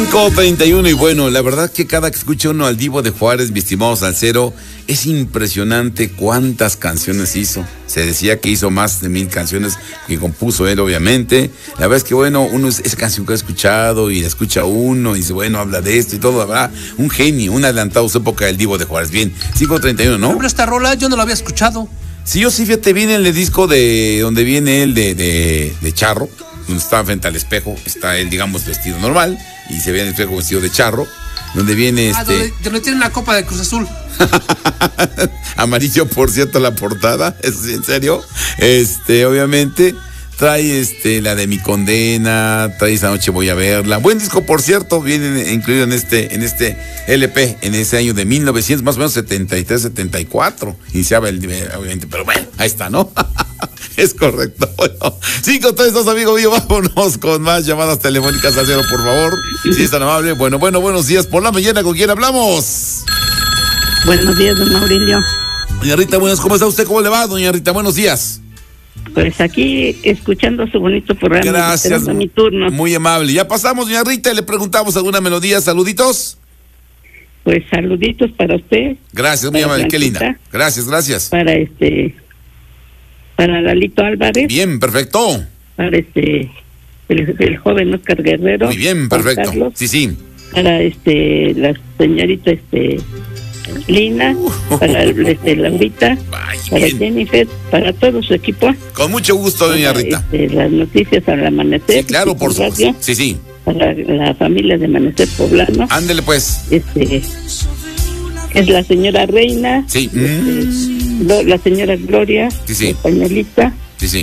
5:31 y bueno, la verdad que cada que escucha uno al Divo de Juárez, mi estimado salsero, es impresionante cuántas canciones hizo. Se decía que hizo más de 1000 canciones que compuso él, obviamente. La verdad es que bueno, uno esa canción que ha escuchado y la escucha uno y dice, bueno, habla de esto y todo, ¿verdad? Un genio, un adelantado a su época del Divo de Juárez. Bien, 5:31, ¿no? Hombre, esta rola yo no la había escuchado. Sí, yo sí, fíjate, viene el disco de donde viene él de charro, donde está frente al espejo, está él, digamos, vestido normal, y se ve en el espejo vestido de charro, donde viene donde tiene una copa de Cruz Azul. Amarillo, por cierto, la portada, eso sí, en serio. Obviamente, trae la de Mi Condena, trae Esa Noche Voy a Verla. Buen disco, por cierto, viene incluido en este LP, en ese año de 1900, más o menos 73, 74. Iniciaba obviamente, pero bueno, ahí está, ¿no? Es correcto. Bueno, 5:32, amigo mío, vámonos con más llamadas telefónicas al cero, por favor. Si es tan amable. Bueno, buenos días por la mañana. ¿Con quién hablamos? Buenos días, don Maurilio. Doña Rita, buenas, ¿cómo está usted? ¿Cómo le va, doña Rita? Buenos días. Pues aquí, escuchando su bonito programa. Gracias. Mi turno. Muy amable. Ya pasamos, doña Rita, y le preguntamos alguna melodía. Saluditos. Pues saluditos para usted. Gracias, muy amable. Qué linda. Gracias. Para Lalito Álvarez. Bien, perfecto. Para el joven Oscar Guerrero. Muy bien, perfecto. Carlos, sí. Para la señorita Lina, para Laurita, para bien. Jennifer, para todo su equipo. Con mucho gusto, doña Rita. Las noticias al amanecer. Sí, claro, por supuesto. Sí. Para la familia de Amanecer Poblano. Ándele, pues. Es la señora Reina. Sí. La señora Gloria. Sí. Españolita.